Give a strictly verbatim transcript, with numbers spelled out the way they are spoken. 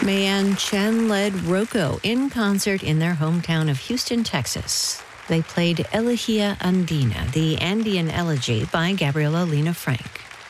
Mayan Chen led Rocco in concert in their hometown of Houston, Texas. They played Elegía Andina, the Andean elegy by Gabriela Lena Frank.